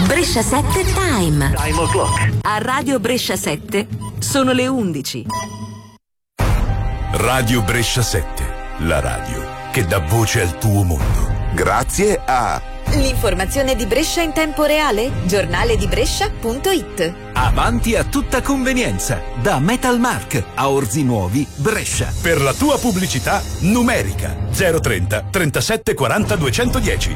Brescia 7 Time. Time o'clock. A Radio Brescia 7 sono le 11. Radio Brescia 7, la radio che dà voce al tuo mondo. Grazie a l'informazione di Brescia in tempo reale, giornale di Brescia.it. Avanti a tutta convenienza, da Metalmark a Orzi Nuovi, Brescia. Per la tua pubblicità numerica 030 37 40 210.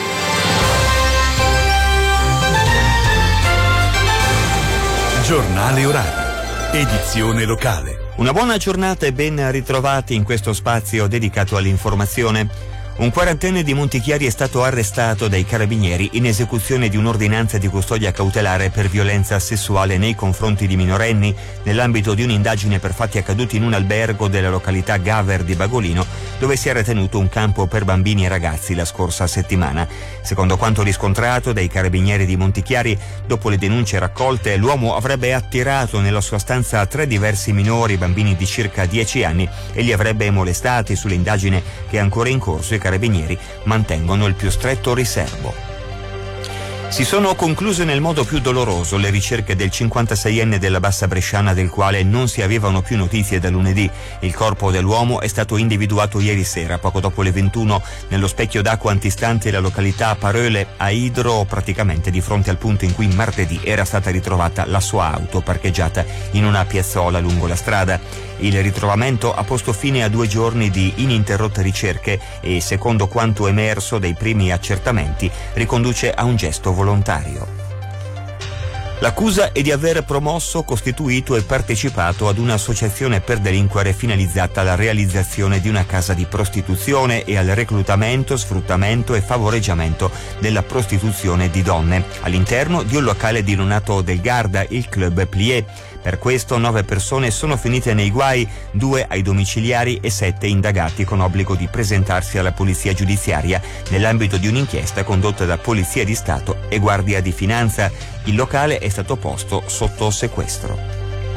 Giornale orario, edizione locale. Una buona giornata e ben ritrovati in questo spazio dedicato all'informazione. Un quarantenne di Montichiari è stato arrestato dai carabinieri in esecuzione di un'ordinanza di custodia cautelare per violenza sessuale nei confronti di minorenni nell'ambito di un'indagine per fatti accaduti in un albergo della località Gaver di Bagolino, dove si era tenuto un campo per bambini e ragazzi la scorsa settimana. Secondo quanto riscontrato dai carabinieri di Montichiari, dopo le denunce raccolte, l'uomo avrebbe attirato nella sua stanza 3 diversi minori, bambini di circa 10 anni, e li avrebbe molestati. Sull'indagine che è ancora in corso, i carabinieri mantengono il più stretto riservo. Si sono concluse nel modo più doloroso le ricerche del 56enne della Bassa Bresciana, del quale non si avevano più notizie da lunedì. Il corpo dell'uomo è stato individuato ieri sera, poco dopo le 21, nello specchio d'acqua antistante la località Paröle a Idro, praticamente di fronte al punto in cui martedì era stata ritrovata la sua auto parcheggiata in una piazzola lungo la strada. Il ritrovamento ha posto fine a 2 giorni di ininterrotte ricerche e, secondo quanto emerso dai primi accertamenti, riconduce a un gesto volontario. L'accusa è di aver promosso, costituito e partecipato ad un'associazione per delinquere finalizzata alla realizzazione di una casa di prostituzione e al reclutamento, sfruttamento e favoreggiamento della prostituzione di donne all'interno di un locale denominato del Garda, il Club Plié. Per questo 9 persone sono finite nei guai, 2 ai domiciliari e 7 indagati con obbligo di presentarsi alla polizia giudiziaria nell'ambito di un'inchiesta condotta da Polizia di Stato e Guardia di Finanza. Il locale è stato posto sotto sequestro.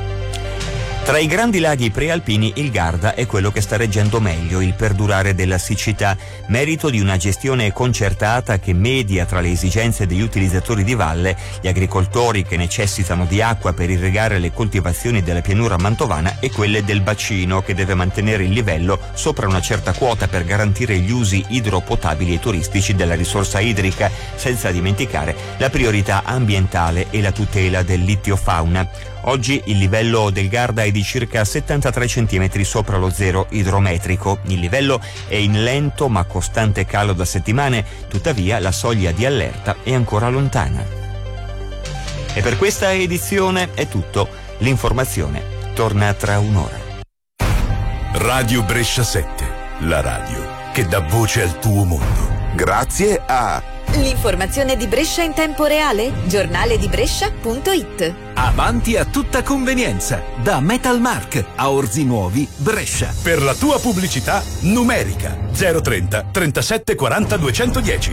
Tra i grandi laghi prealpini il Garda è quello che sta reggendo meglio il perdurare della siccità, merito di una gestione concertata che media tra le esigenze degli utilizzatori di valle, gli agricoltori che necessitano di acqua per irrigare le coltivazioni della pianura mantovana, e quelle del bacino, che deve mantenere il livello sopra una certa quota per garantire gli usi idropotabili e turistici della risorsa idrica, senza dimenticare la priorità ambientale e la tutela dell'itiofauna. Oggi il livello del Garda è di circa 73 cm sopra lo zero idrometrico. Il livello è in lento ma costante calo da settimane, tuttavia la soglia di allerta è ancora lontana. E per questa edizione è tutto. L'informazione torna tra un'ora. Radio Brescia 7, la radio che dà voce al tuo mondo. Grazie a l'informazione di Brescia in tempo reale, giornale di Brescia.it. Avanti a tutta convenienza, da Metalmark a Orzi Nuovi, Brescia. Per la tua pubblicità numerica 030 37 40 210.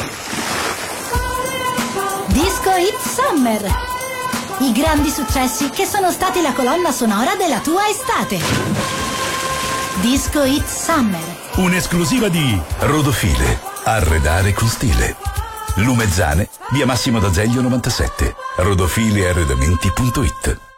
Disco Hit Summer. I grandi successi che sono stati la colonna sonora della tua estate. Disco Hit Summer. Un'esclusiva di Rodofile. Arredare con stile. Lumezzane, via Massimo d'Azeglio 97. Rodofilearredamenti.it.